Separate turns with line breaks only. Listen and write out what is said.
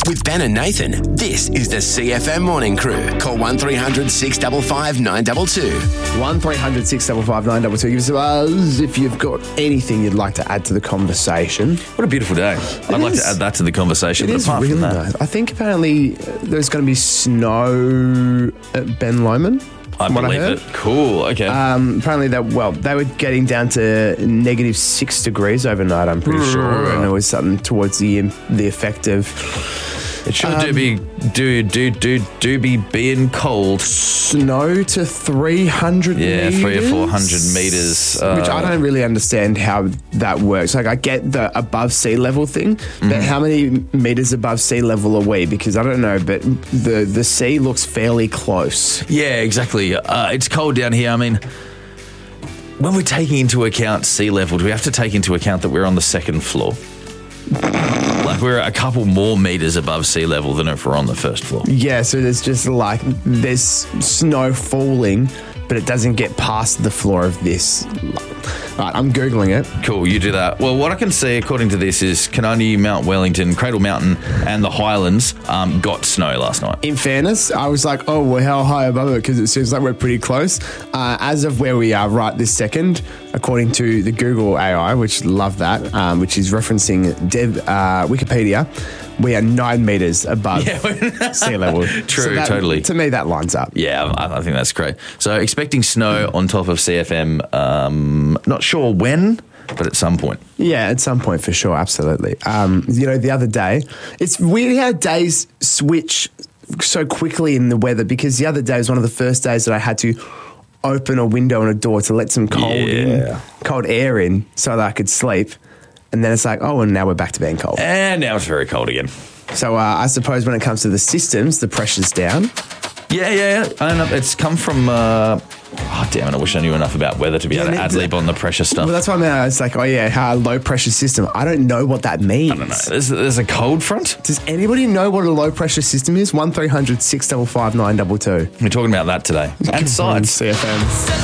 With Ben and Nathan, this is the CFM Morning Crew. Call 1300 655 922.
1300 655 922. Give us a buzz if you've got anything you'd like to add to the conversation.
What a beautiful day. I'd like to add that to the conversation.
It
But
is
apart
really
from that,
nice. I think apparently there's going to be snow at Ben Lomond.
I
from what
believe
heard.
it. Cool. Okay.
Apparently they were getting down to -6 degrees overnight, I'm pretty sure. And it was something towards the effect of
it sure do be being cold.
snow to 300
Yeah,
meters.
300 or 400 meters.
Which I don't really understand how that works. Like, I get the above sea level thing, but how many meters above sea level are we? Because I don't know, but the sea looks fairly close.
Yeah, exactly. It's cold down here. I mean, when we're taking into account sea level, do we have to take into account that we're on the second floor? Like, we're a couple more meters above sea level than if we're on the first floor.
Yeah, so there's snow falling, but it doesn't get past the floor of this. Right, I'm Googling it.
Cool, you do that. Well, what I can see, according to this, is Canoni, Mount Wellington, Cradle Mountain, and the Highlands got snow last night.
In fairness, I was like, oh, well, how high above it? Because it seems like we're pretty close. As of where we are right this second, according to the Google AI, which love that, which is referencing Wikipedia, we are 9 meters above sea level.
True, totally.
To me, that lines up.
Yeah, I think that's great. So expecting snow on top of CFM, not sure when, but at some point.
Yeah, at some point for sure, absolutely. The other day, it's weird how days switch so quickly in the weather, because the other day was one of the first days that I had to open a window and a door to let some cold air in so that I could sleep. And then it's like, oh, and now we're back to being cold.
And now it's very cold again.
So I suppose when it comes to the systems, the pressure's down.
Yeah. And it's come from... damn it, I wish I knew enough about weather to be able to ad-lib on the pressure stuff.
Well, that's what I mean. It's like, low pressure system. I don't know what that means.
I don't know. There's a cold front?
Does anybody know what a low pressure system is? 1300 655 922.
We're talking about that today. And sides.
CFM.